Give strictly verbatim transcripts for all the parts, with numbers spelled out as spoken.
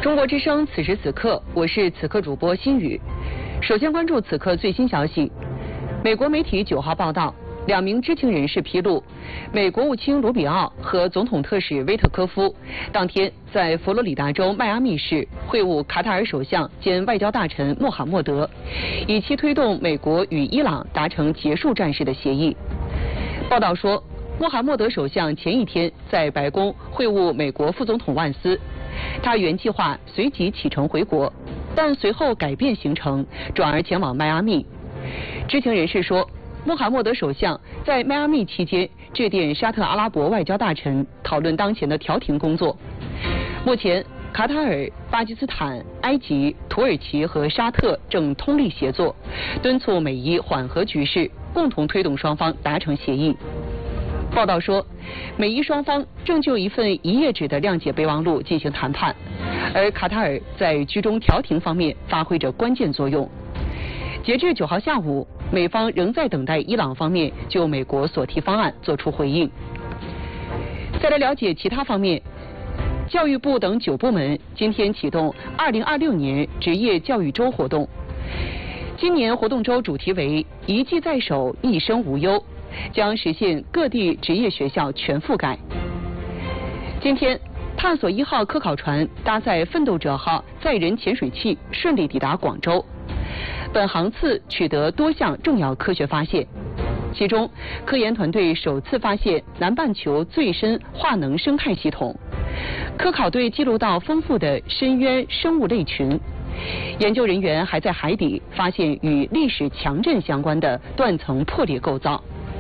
中国之声，此时此刻，我是此刻主播心雨。首先关注此刻最新消息。美国媒体九号报道，两名知情人士披露，美国务卿卢比奥和总统特使威特科夫当天在佛罗里达州迈阿密市会晤卡塔尔首相兼外交大臣穆罕默德，以期推动美国与伊朗达成结束战事的协议。报道说，穆罕默德首相前一天在白宫会晤美国副总统万斯，他原计划随即启程回国，但随后改变行程，转而前往迈阿密。知情人士说，穆罕默德首相在迈阿密期间致电沙特阿拉伯外交大臣，讨论当前的调停工作。目前，卡塔尔、巴基斯坦、埃及、土耳其和沙特正通力协作，敦促美伊缓和局势，共同推动双方达成协议。报道说，美伊双方正就一份一页纸的谅解备忘录进行谈判，而卡塔尔在居中调停方面发挥着关键作用。截至九号下午，美方仍在等待伊朗方面就美国所提方案作出回应。再来了解其他方面，教育部等九部门今天启动二零二六年职业教育周活动。今年活动周主题为“一技在手，一生无忧”，将实现各地职业学校全覆盖。今天，探索一号科考船搭载奋斗者号载人潜水器顺利抵达广州。本航次取得多项重要科学发现，其中科研团队首次发现南半球最深化能生态系统，科考队记录到丰富的深渊生物类群，研究人员还在海底发现与历史强震相关的断层破裂构造。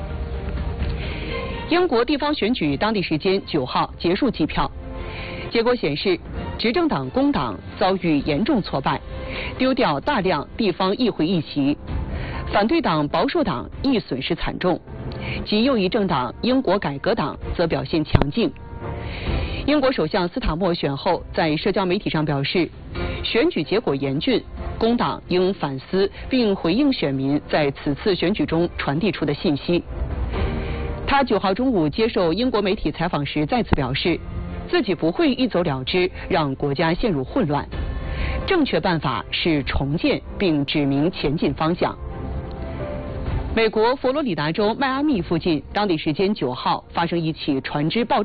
英国地方选举当地时间九号结束计票，结果显示，执政党工党遭遇严重挫败，丢掉大量地方议会议席；反对党保守党亦损失惨重，极右翼政党英国改革党则表现强劲。英国首相斯塔默选后在社交媒体上表示，选举结果严峻，工党应反思并回应选民在此次选举中传递出的信息。他九号中午接受英国媒体采访时再次表示，自己不会一走了之，让国家陷入混乱。正确办法是重建并指明前进方向。美国佛罗里达州迈阿密附近，当地时间九号发生一起船只爆炸。